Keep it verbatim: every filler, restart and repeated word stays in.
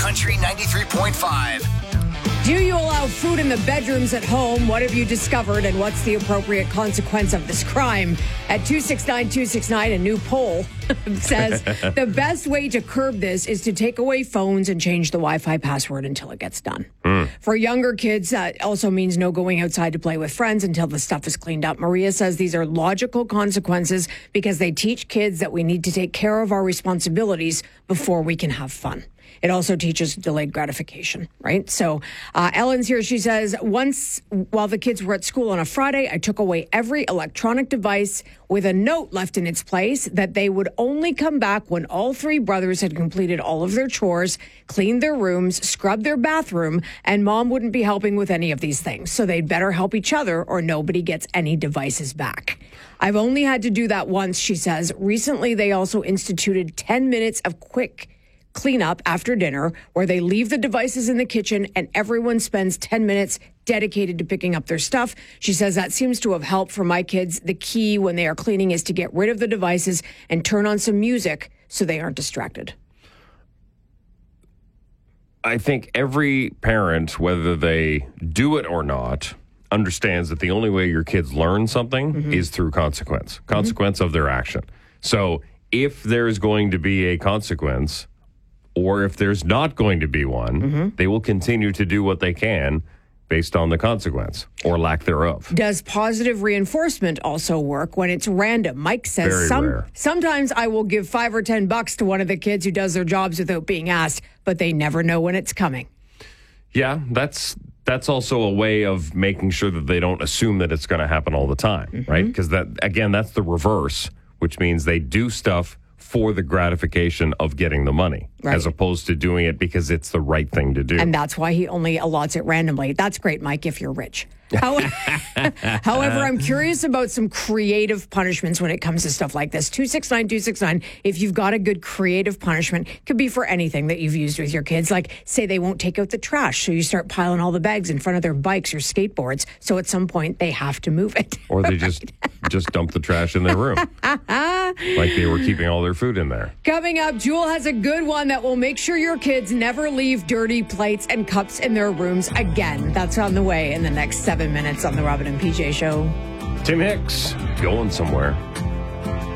Country ninety-three point five. Do you allow food in the bedrooms at home? What have you discovered, and what's the appropriate consequence of this crime? At two six nine two six nine, a new poll says the best way to curb this is to take away phones and change the Wi-Fi password until it gets done. Mm. For younger kids, that also means no going outside to play with friends until the stuff is cleaned up. Maria says these are logical consequences because they teach kids that we need to take care of our responsibilities before we can have fun. It also teaches delayed gratification, right? So uh, Ellen's here. She says, once while the kids were at school on a Friday, I took away every electronic device with a note left in its place that they would only come back when all three brothers had completed all of their chores, cleaned their rooms, scrubbed their bathroom, and mom wouldn't be helping with any of these things. So they'd better help each other or nobody gets any devices back. I've only had to do that once, she says. Recently, they also instituted ten minutes of quick cleanup after dinner where they leave the devices in the kitchen and everyone spends ten minutes dedicated to picking up their stuff. She says that seems to have helped for my kids. The key when they are cleaning is to get rid of the devices and turn on some music so they aren't distracted. I think every parent, whether they do it or not, understands that the only way your kids learn something mm-hmm. is through consequence, consequence mm-hmm. of their action. So if there's going to be a consequence, or if there's not going to be one, mm-hmm. they will continue to do what they can based on the consequence or lack thereof. Does positive reinforcement also work when it's random? Mike says Very some rare. Sometimes I will give five or ten bucks to one of the kids who does their jobs without being asked, but they never know when it's coming. Yeah, that's that's also a way of making sure that they don't assume that it's going to happen all the time, mm-hmm. right? Because that again, that's the reverse, which means they do stuff for the gratification of getting the money, right, as opposed to doing it because it's the right thing to do. And that's why he only allots it randomly. That's great, Mike, if you're rich. However, however, I'm curious about some creative punishments when it comes to stuff like this. two six nine two six nine, if you've got a good creative punishment, could be for anything that you've used with your kids. Like, say they won't take out the trash, so you start piling all the bags in front of their bikes or skateboards, so at some point they have to move it. Or they just just dump the trash in their room. Like they were keeping all their food in there. Coming up, Jewel has a good one that will make sure your kids never leave dirty plates and cups in their rooms again. That's on the way in the next seven minutes on the Robin and P J Show. Tim Hicks, going somewhere.